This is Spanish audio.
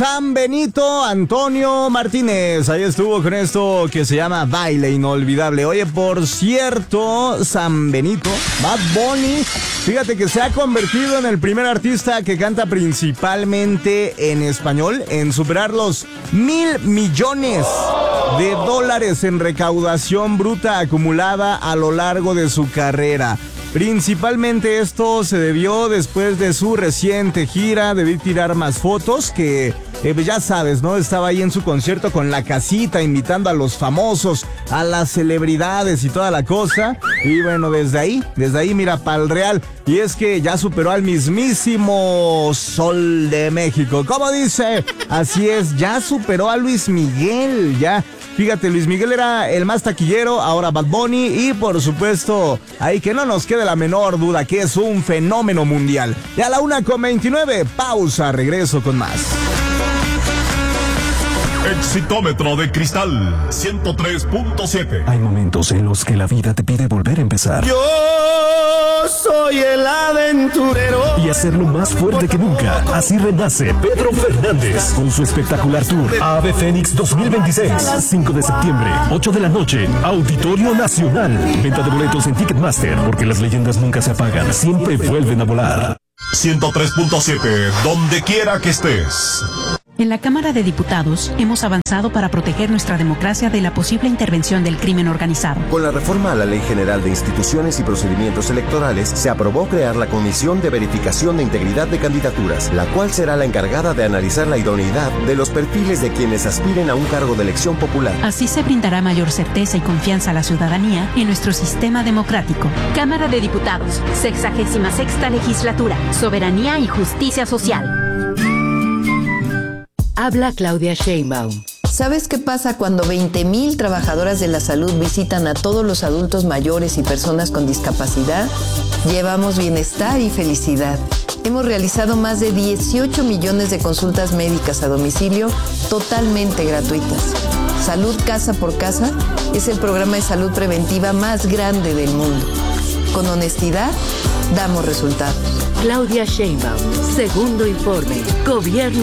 San Benito Antonio Martínez. Ahí estuvo con esto que se llama Baile Inolvidable. Oye, por cierto, San Benito, Bad Bunny, fíjate que se ha convertido en el primer artista que canta principalmente en español en superar los 1,000 millones de dólares en recaudación bruta acumulada a lo largo de su carrera. Principalmente esto se debió después de su reciente gira. Debí tirar más fotos que, ya sabes, ¿no? Estaba ahí en su concierto con la casita, invitando a los famosos, a las celebridades y toda la cosa. Y bueno, desde ahí, mira, pa'l real. Y es que ya superó al mismísimo Sol de México. ¿Cómo dice? Así es, ya superó a Luis Miguel, ya. Fíjate, Luis Miguel era el más taquillero, ahora Bad Bunny y por supuesto, ahí que no nos quede la menor duda que es un fenómeno mundial. Y a la 1:29, pausa, regreso con más. Exitómetro de Cristal 103.7. Hay momentos en los que la vida te pide volver a empezar. Yo soy el aventurero. Y hacerlo más fuerte que nunca. Así renace Pedro Fernández con su espectacular tour Ave Fénix 2026. 5 de septiembre, 8 de la noche, Auditorio Nacional. Venta de boletos en Ticketmaster, porque las leyendas nunca se apagan, siempre vuelven a volar. 103.7, donde quiera que estés. En la Cámara de Diputados hemos avanzado para proteger nuestra democracia de la posible intervención del crimen organizado. Con la reforma a la Ley General de Instituciones y Procedimientos Electorales, se aprobó crear la Comisión de Verificación de Integridad de Candidaturas, la cual será la encargada de analizar la idoneidad de los perfiles de quienes aspiren a un cargo de elección popular. Así se brindará mayor certeza y confianza a la ciudadanía en nuestro sistema democrático. Cámara de Diputados, 66ª Legislatura, Soberanía y Justicia Social. Habla Claudia Sheinbaum. ¿Sabes qué pasa cuando 20,000 trabajadoras de la salud visitan a todos los adultos mayores y personas con discapacidad? Llevamos bienestar y felicidad. Hemos realizado más de 18 millones de consultas médicas a domicilio totalmente gratuitas. Salud Casa por Casa es el programa de salud preventiva más grande del mundo. Con honestidad, damos resultados. Claudia Sheinbaum, segundo informe. Gobierno